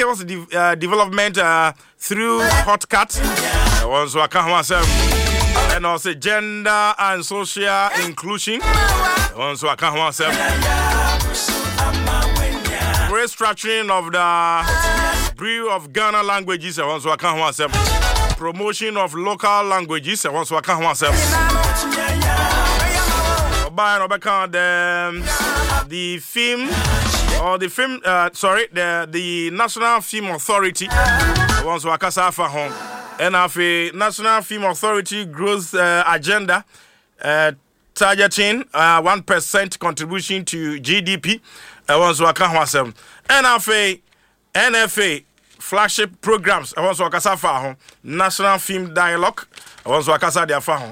skills development through hot cut. Also, I can't myself. And also gender and social inclusion. Also, I can't myself. Restructuring of the Bureau of Ghana languages. Also, I can't myself. Promotion of local languages. Also, I can't myself. The film. Or the film, the National Film Authority wants to akasa for home. And the National Film Authority growth agenda targeting 1% contribution to GDP. Wants to akasa. And the NFA flagship programs. Wants to akasa for home. National Film Dialogue. Wants to akasa their for home.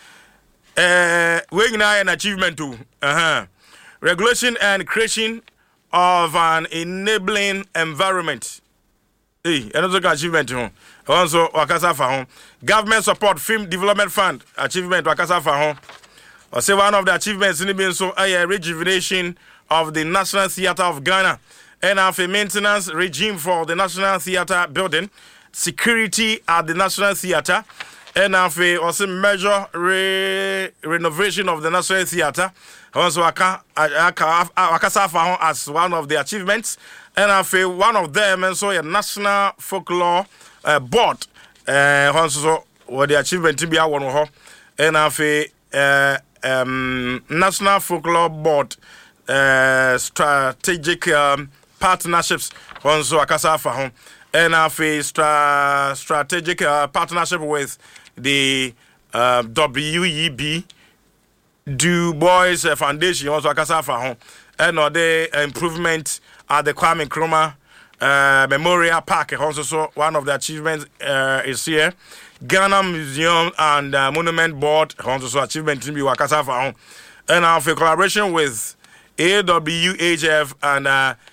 We now an achievement too. Regulation and creation of an enabling environment. Another achievement. Also, Wakasa for home. Government support film development fund achievement. Wakasa for home. I say one of the achievements in the so a rejuvenation of the National Theatre of Ghana and a maintenance regime for the National Theatre building, security at the National Theatre, and also major renovation of the National Theatre. Also, Wakasa found as one of the achievements, and I feel one of them, and so a National Folklore Board. Also, what the achievement to be a one of her, and I feel National Folklore Board strategic partnerships. Also, Wakasa found, and I feel strategic partnership with the WEB. Du Bois Foundation also akasa for home and the improvement at the Kwame Nkrumah Memorial Park also so one of the achievements is here. Ghana Museum and Monument Board also so achievement to be akasa for home and our collaboration with AWHF and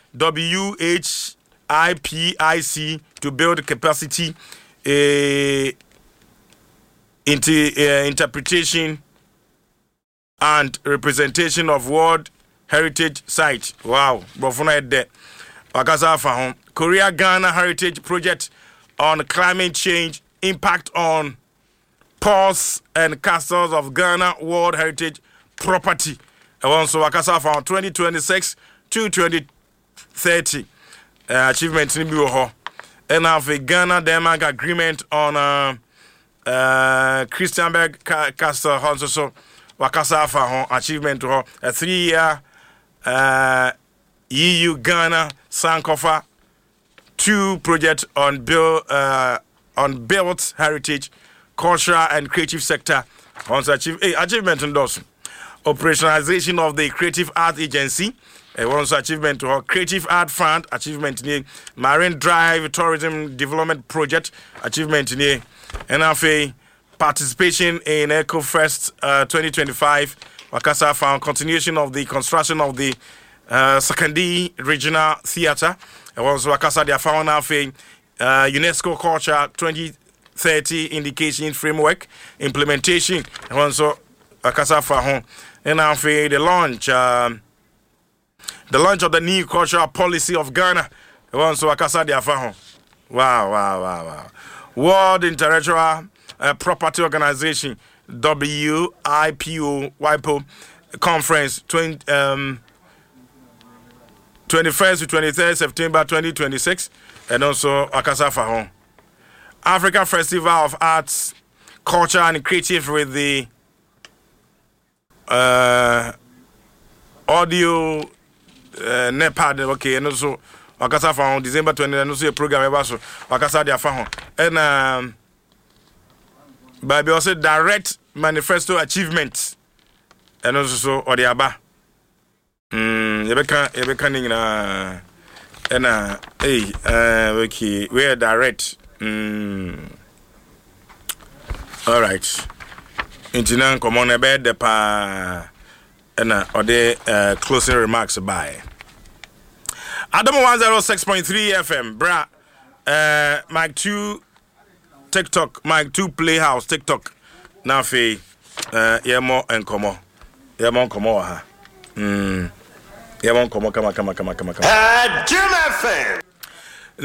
WHIPIC to build capacity interpretation and representation of World Heritage Site. Wow, Bofuna de Wakasa Fahom. Korea Ghana Heritage Project on climate change impact on ports and castles of Ghana World Heritage Property. Also Wakasa Fahom 2026 to 2030. Achievement in Buho. And have a Ghana Denmark agreement on Christianberg Castle also. Wakasa for achievement to a 3-year EU Ghana Sankofa 2 project on built heritage, cultural and creative sector. Also achievement in those operationalization of the Creative Art Agency. Also achievement to our Creative Art Fund achievement in Marine Drive Tourism Development Project achievement in NFA. Participation in EcoFest 2025. Wakasa found continuation of the construction of the Sakandi Regional Theatre. Also, Wakasa they found a UNESCO Culture 2030 Indication Framework implementation. Also, Wakasa found and now the launch of the new cultural policy of Ghana. Also, Wakasa they found. Wow. World Intellectual Property Organization WIPO conference 21st to 23rd September 2026 and also Akasa Fahon Africa Festival of Arts, Culture and Creative with the audio NEPAD okay and also Akasa Fahon December 20 and also a program about so Akasa dia Fahon and but also direct manifesto achievements and also or the aba yebeka ningina and okay we are direct all right intinan common about the pa and or the closing remarks by Adam 106.3 FM bra Mike 2 TikTok, Mike 2 Playhouse, TikTok. Now, Yemo and Como. Yemo Como, ha. Yemo Como, come. Jim FM.